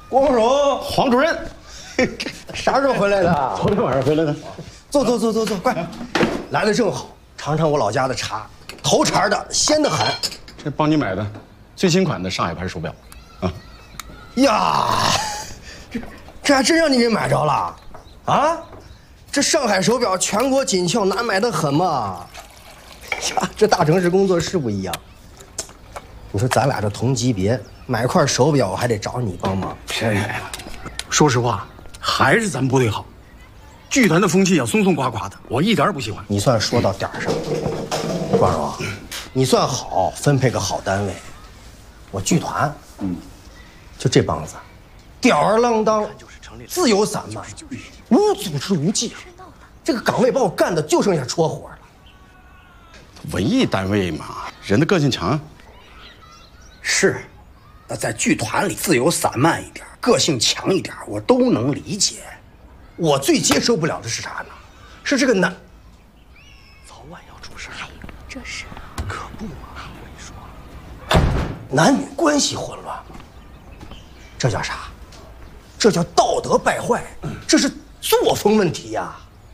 光荣， 黄主任， 啥时候回来的？ 昨天晚上回来的。 坐，快，来的正好，尝尝我老家的茶，头茬的，鲜得很。 这帮你买的，最新款的上海牌手表，啊。 呀，这还真让你给买着了，啊？这上海手表全国紧俏，难买得很嘛。呀，这大城市工作室不一样。你说咱俩这同级别，买块手表还得找你帮忙。 说实话，还是咱部队好。剧团的风气啊，松松垮垮的，我一点也不喜欢。 你算说到点儿上，光荣，你算好，分配个好单位。我剧团，就这帮子，吊儿郎当，自由散漫，无组织无纪律，这个岗位把我干的就剩下戳火了。 文艺单位嘛，人的个性强。 是，那在剧团里自由散漫一点，个性强一点，我都能理解。 我最接受不了的是啥呢？是这个男，早晚要出事。 这是可不嘛！我跟你说，男女关系混乱，这叫啥？这叫道德败坏，这是作风问题呀。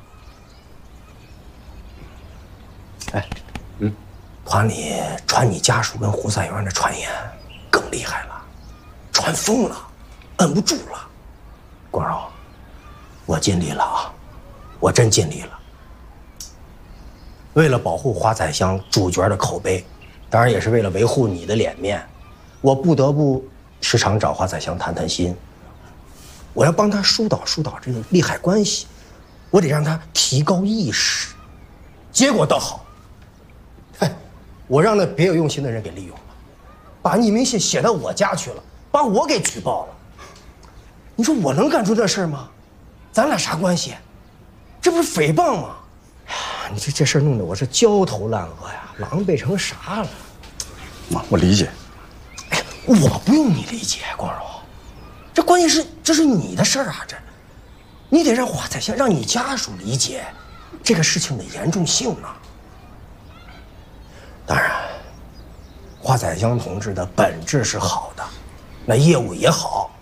哎，团里传你家属跟胡三元的传言更厉害了，传疯了，摁不住了。光荣，我尽力了啊，我真尽力了。为了保护华仔乡主角的口碑，当然也是为了维护你的脸面，我不得不时常找华仔乡谈谈心。我要帮他疏导这个利害关系，我得让他提高意识。结果倒好，我让那别有用心的人给利用了，把匿名信写到我家去了，把我给举报了。你说我能干出这事儿吗？咱俩啥关系？这不是诽谤吗？你这事儿弄得我是焦头烂额呀，狼狈成啥了？ 妈，我理解。 哎，我不用你理解，光荣。这关键是这是你的事儿啊，这你得让华仔乡让你家属理解这个事情的严重性啊。当然，华仔乡同志的本质是好的，那业务也好，